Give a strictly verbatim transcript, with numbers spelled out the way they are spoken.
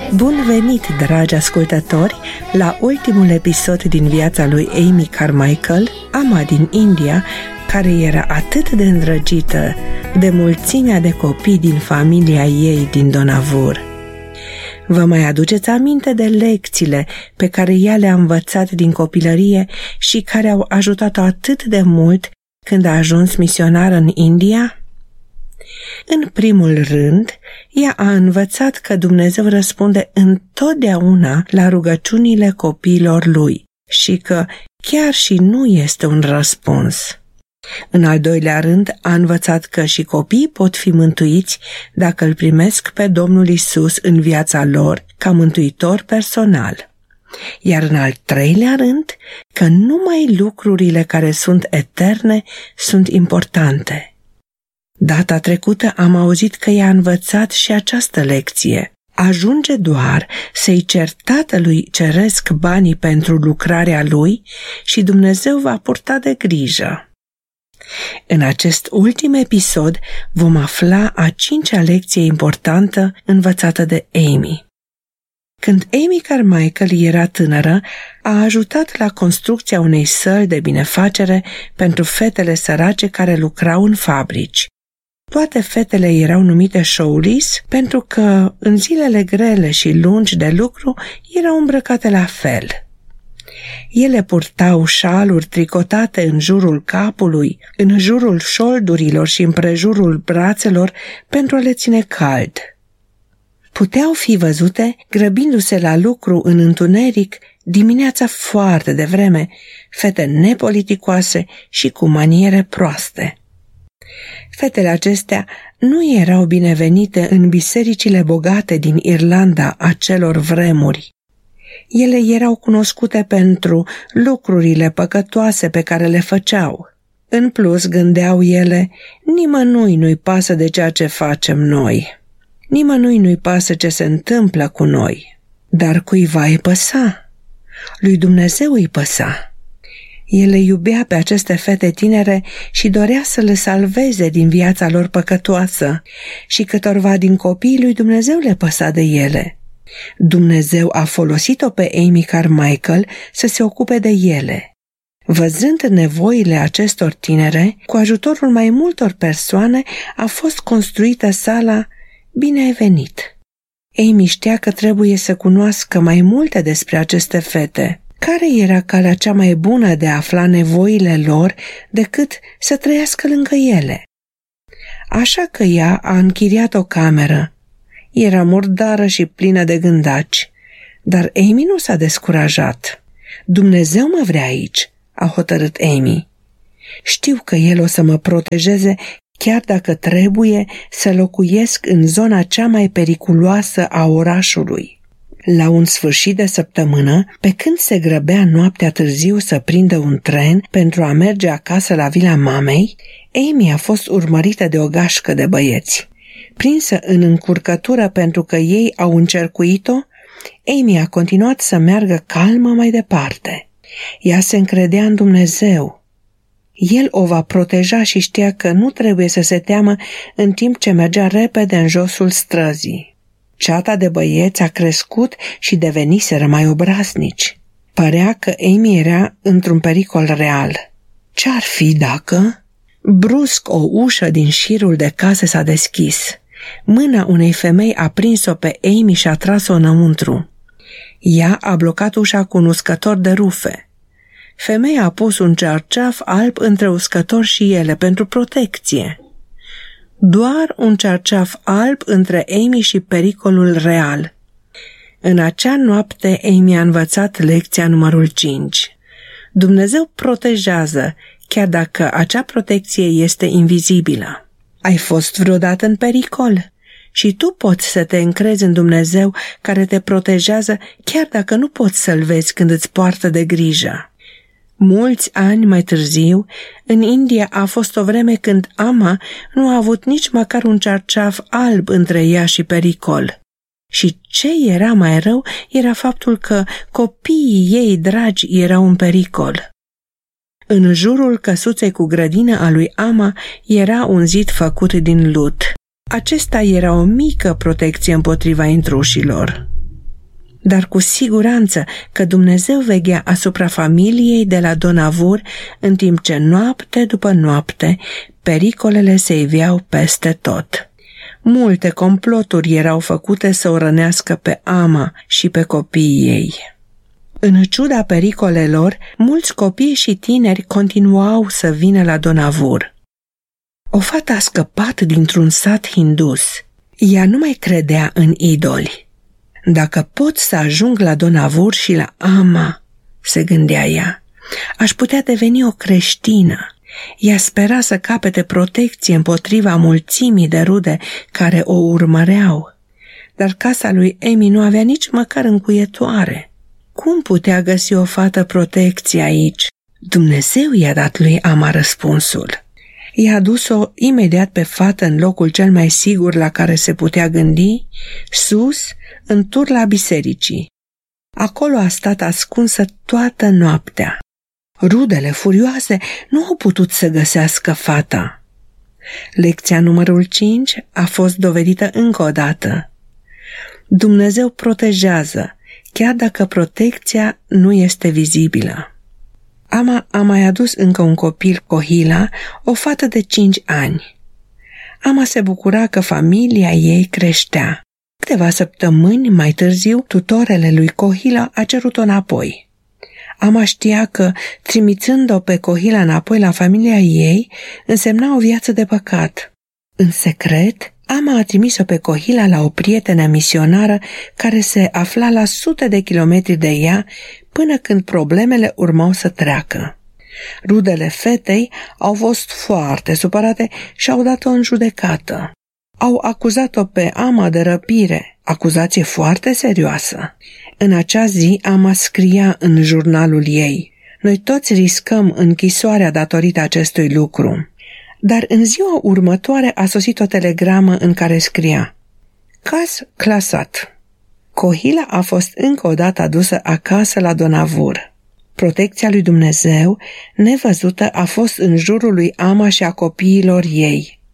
Bun venit, dragi ascultători, la ultimul episod din viața lui Amy Carmichael, ama din India, care era atât de îndrăgită de mulțimea de copii din familia ei din Donavur. Vă mai aduceți aminte de lecțiile pe care ea le-a învățat din copilărie și care au ajutat-o atât de mult când a ajuns misionară în India? În primul rând, ea a învățat că Dumnezeu răspunde întotdeauna la rugăciunile copiilor lui și că chiar și nu este un răspuns. În al doilea rând, a învățat că și copiii pot fi mântuiți dacă îl primesc pe Domnul Isus în viața lor ca mântuitor personal. Iar în al treilea rând, că numai lucrurile care sunt eterne sunt importante. Data trecută am auzit că i-a învățat și această lecție. Ajunge doar să-i cer Tatălui Ceresc banii pentru lucrarea lui și Dumnezeu va purta de grijă. În acest ultim episod vom afla a cincea lecție importantă învățată de Amy. Când Amy Carmichael era tânără, a ajutat la construcția unei săli de binefacere pentru fetele sărace care lucrau în fabrici. Toate fetele erau numite showlies pentru că în zilele grele și lungi de lucru erau îmbrăcate la fel. Ele purtau șaluri tricotate în jurul capului, în jurul șoldurilor și împrejurul brațelor pentru a le ține cald. Puteau fi văzute grăbindu-se la lucru în întuneric dimineața foarte devreme, fete nepoliticoase și cu maniere proaste. Fetele acestea nu erau binevenite în bisericile bogate din Irlanda acelor vremuri. Ele erau cunoscute pentru lucrurile păcătoase pe care le făceau. În plus, gândeau ele, nimănui nu-i pasă de ceea ce facem noi. Nimănui nu-i pasă ce se întâmplă cu noi. Dar cuiva îi păsa. Lui Dumnezeu îi păsa. El le iubea pe aceste fete tinere și dorea să le salveze din viața lor păcătoasă și câtorva din copiii lui Dumnezeu le păsa de ele. Dumnezeu a folosit-o pe Amy Carmichael să se ocupe de ele. Văzând nevoile acestor tinere, cu ajutorul mai multor persoane a fost construită sala Bine ai venit. Amy știa că trebuie să cunoască mai multe despre aceste fete. Care era calea cea mai bună de a afla nevoile lor decât să trăiască lângă ele? Așa că ea a închiriat o cameră. Era murdară și plină de gândaci, dar Amy nu s-a descurajat. Dumnezeu mă vrea aici, a hotărât Amy. Știu că El o să mă protejeze chiar dacă trebuie să locuiesc în zona cea mai periculoasă a orașului. La un sfârșit de săptămână, pe când se grăbea noaptea târziu să prindă un tren pentru a merge acasă la vila mamei, Amy a fost urmărită de o gașcă de băieți. Prinsă în încurcătură pentru că ei au încercuit-o, Amy a continuat să meargă calmă mai departe. Ea se încredea în Dumnezeu. El o va proteja și știa că nu trebuie să se teamă în timp ce mergea repede în josul străzii. Ceata de băieți a crescut și deveniseră mai obraznici. Părea că Amy era într-un pericol real. Ce-ar fi dacă? Brusc o ușă din șirul de case s-a deschis. Mâna unei femei a prins-o pe Amy și a tras-o înăuntru. Ea a blocat ușa cu un uscător de rufe. Femeia a pus un cearceaf alb între uscător și ele pentru protecție. Doar un cearceaf alb între Amy și pericolul real. În acea noapte Amy a învățat lecția numărul cinci. Dumnezeu protejează, chiar dacă acea protecție este invizibilă. Ai fost vreodată în pericol? Și tu poți să te încrezi în Dumnezeu care te protejează chiar dacă nu poți să-L vezi când îți poartă de grijă. Mulți ani mai târziu, în India a fost o vreme când ama nu a avut nici măcar un cearceaf alb între ea și pericol. Și ce era mai rău era faptul că copiii ei dragi erau în pericol. În jurul căsuței cu grădină a lui Ama era un zid făcut din lut. Acesta era o mică protecție împotriva intrușilor. dar cu siguranță că Dumnezeu veghea asupra familiei de la Donavur, în timp ce noapte după noapte pericolele se iveau peste tot. Multe comploturi erau făcute să o rănească pe Ama și pe copiii ei. În ciuda pericolelor, mulți copii și tineri continuau să vină la Donavur. O fată a scăpat dintr-un sat hindus. Ea nu mai credea în idoli. Dacă pot să ajung la Donavur și la Ama, se gândea ea, aș putea deveni o creștină. Ea spera să capete protecție împotriva mulțimii de rude care o urmăreau. Dar casa lui Amy nu avea nici măcar încuietoare. Cum putea găsi o fată protecție aici? Dumnezeu i-a dat lui Ama răspunsul. I-a dus-o imediat pe fată în locul cel mai sigur la care se putea gândi, sus, în turla bisericii. Acolo a stat ascunsă toată noaptea. Rudele furioase nu au putut să găsească fata. Lecția numărul cinci a fost dovedită încă o dată. Dumnezeu protejează, chiar dacă protecția nu este vizibilă. Ama a mai adus încă un copil, Kohila, o fată de cinci ani. Ama se bucura că familia ei creștea. Câteva săptămâni mai târziu, tutorele lui Kohila a cerut-o înapoi. Ama știa că, trimițând-o pe Kohila înapoi la familia ei, însemna o viață de păcat. În secret, Ama a trimis-o pe Kohila la o prietenă misionară care se afla la sute de kilometri de ea până când problemele urmau să treacă. Rudele fetei au fost foarte supărate și au dat-o în judecată. Au acuzat-o pe Ama de răpire, acuzație foarte serioasă. În acea zi, Ama scria în jurnalul ei: noi toți riscăm închisoarea datorită acestui lucru. Dar în ziua următoare a sosit o telegramă în care scria: caz clasat. Kohila a fost încă o dată adusă acasă la Donavur. Protecția lui Dumnezeu, nevăzută, a fost în jurul lui Ama și a copiilor ei.